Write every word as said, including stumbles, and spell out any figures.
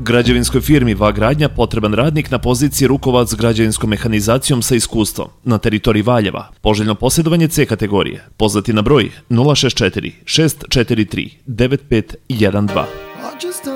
Građevinskoj firmi V A Gradnja potreban radnik na poziciji rukovac građevinskom mehanizacijom sa iskustvom na teritoriji Valjeva. Poželjno posjedovanje C kategorije. Pozvati na broj nula šest četiri šest četiri tri devet pet jedan dva.